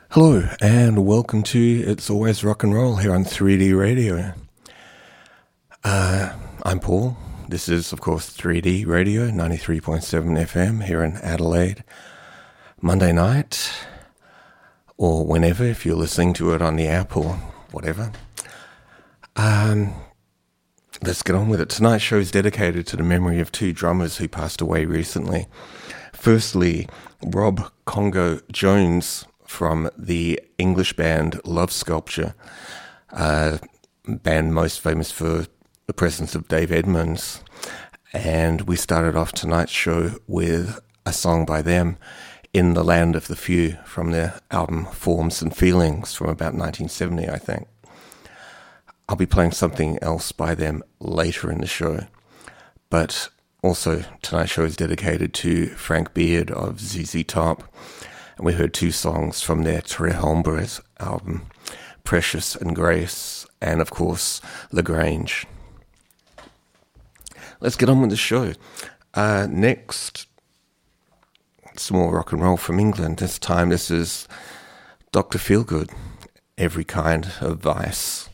Hello and welcome to It's Always Rock and Roll here on 3D Radio. I'm Paul. This is, of course, 3D Radio, 93.7 FM here in Adelaide. Monday night, or whenever, if you're listening to it on the app or whatever. Let's get on with it. Tonight's show is dedicated to the memory of two drummers who passed away recently. Firstly, Rob Congo Jones from the English band Love Sculpture, band most famous for the presence of Dave Edmunds. And we started off tonight's show with a song by them, In the Land of the Few, from their album Forms and Feelings from about 1970, I think. I'll be playing something else by them later in the show. But also, tonight's show is dedicated to Frank Beard of ZZ Top. And we heard two songs from their Tre Hombres album, Precious and Grace, and of course, Lagrange. Let's get on with the show. Next, some more rock and roll from England. This time, this is Dr. Feelgood, Every Kind of Vice.